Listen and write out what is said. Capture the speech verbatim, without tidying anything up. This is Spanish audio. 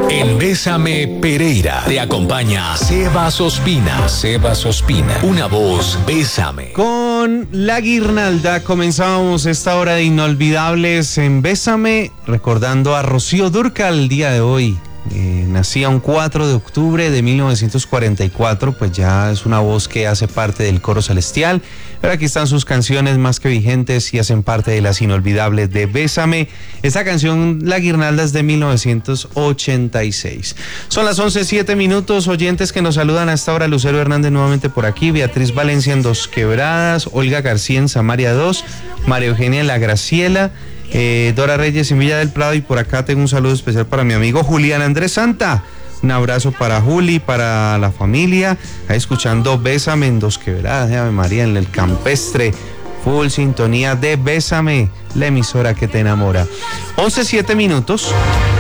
En Bésame Pereira te acompaña Sebas Ospina. Sebas Ospina, una voz, Bésame. Con La Guirnalda comenzamos esta hora de inolvidables en Bésame, recordando a Rocío Dúrcal el día de hoy. Eh, nacía un cuatro de octubre de mil novecientos cuarenta y cuatro, pues ya es una voz que hace parte del coro celestial, pero aquí están sus canciones más que vigentes y hacen parte de las inolvidables de Bésame. Esta canción, La Guirnalda, es de mil novecientos ochenta y seis. Son las once, siete minutos, oyentes que nos saludan a esta hora: Lucero Hernández nuevamente por aquí, Beatriz Valencia en Dos Quebradas, Olga García en Samaria dos, María Eugenia en La Graciela, Eh, Dora Reyes en Villa del Prado, y por acá tengo un saludo especial para mi amigo Julián Andrés Santa. Un abrazo para Juli, para la familia, ahí escuchando Bésame en Dos Quebradas, Ave María, en el campestre, full sintonía de Bésame, la emisora que te enamora. once, siete minutos.